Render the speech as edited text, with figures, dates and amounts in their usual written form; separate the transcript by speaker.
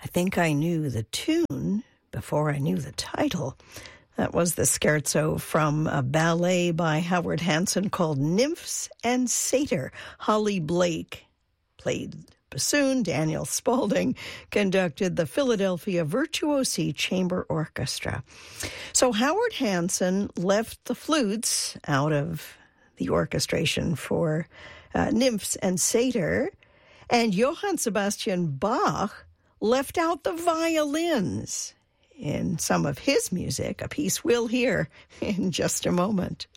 Speaker 1: I think I knew the tune before I knew the title. That was the scherzo from a ballet by Howard Hanson called Nymphs and Satyr. Holly Blake played bassoon. Daniel Spaulding conducted the Philadelphia Virtuosi Chamber Orchestra. So Howard Hanson left the flutes out of the orchestration for Nymphs and Satyr, and Johann Sebastian Bach left out the violins in some of his music, a piece we'll hear in just a moment.